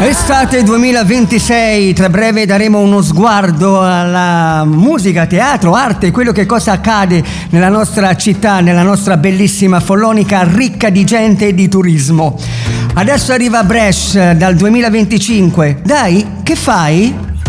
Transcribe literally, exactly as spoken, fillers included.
Estate duemilaventisei, tra breve daremo uno sguardo alla musica, teatro, arte, quello che cosa accade nella nostra città, nella nostra bellissima Follonica ricca di gente e di turismo. Adesso arriva Bresh dal duemilaventicinque. Dai, che fai?